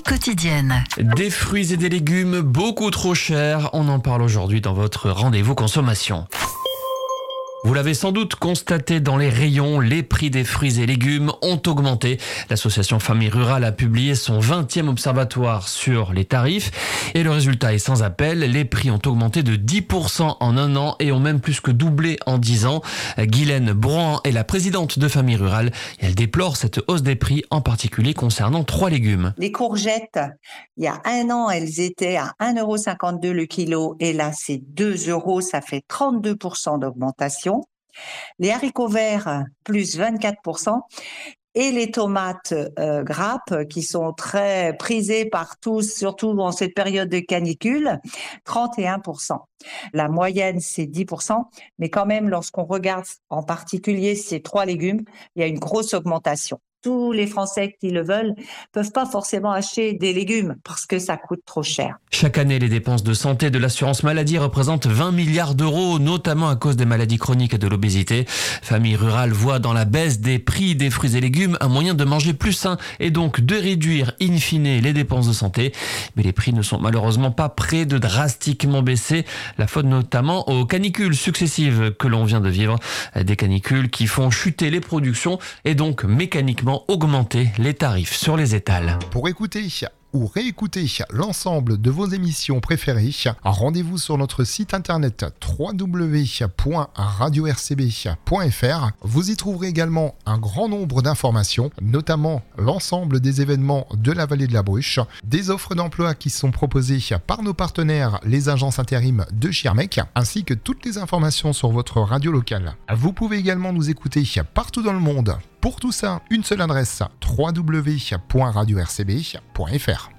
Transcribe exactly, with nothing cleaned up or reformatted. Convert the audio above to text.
quotidienne. Des fruits et des légumes beaucoup trop chers, on en parle aujourd'hui dans votre rendez-vous consommation. Vous l'avez sans doute constaté dans les rayons, les prix des fruits et légumes ont augmenté. L'association Famille Rurale a publié son vingtième observatoire sur les tarifs et le résultat est sans appel. Les prix ont augmenté de dix pour cent en un an et ont même plus que doublé en dix ans. Guylaine Brouan est la présidente de Famille Rurale et elle déplore cette hausse des prix, en particulier concernant trois légumes. Les courgettes, il y a un an, elles étaient à un euro cinquante-deux le kilo et là, c'est deux euros, ça fait trente-deux pour cent d'augmentation. Les haricots verts, plus vingt-quatre pour cent. Et les tomates euh, grappes, qui sont très prisées par tous, surtout en cette période de canicule, trente et un pour cent. La moyenne, c'est dix pour cent. Mais quand même, lorsqu'on regarde en particulier ces trois légumes, il y a une grosse augmentation. Tous les Français qui le veulent peuvent pas forcément acheter des légumes parce que ça coûte trop cher. Chaque année, les dépenses de santé de l'assurance maladie représentent vingt milliards d'euros, notamment à cause des maladies chroniques et de l'obésité. Famille Rurale voit dans la baisse des prix des fruits et légumes un moyen de manger plus sain et donc de réduire in fine les dépenses de santé. Mais les prix ne sont malheureusement pas près de drastiquement baisser, la faute notamment aux canicules successives que l'on vient de vivre. Des canicules qui font chuter les productions et donc mécaniquement augmenter les tarifs sur les étals. Pour écouter ou réécouter l'ensemble de vos émissions préférées, rendez-vous sur notre site internet w w w point radio r c b point f r. Vous y trouverez également un grand nombre d'informations, notamment l'ensemble des événements de la vallée de la Bruche, des offres d'emploi qui sont proposées par nos partenaires, les agences intérim de Schirmeck, ainsi que toutes les informations sur votre radio locale. Vous pouvez également nous écouter partout dans le monde. Pour tout ça, une seule adresse, w w w point radio r c b point f r.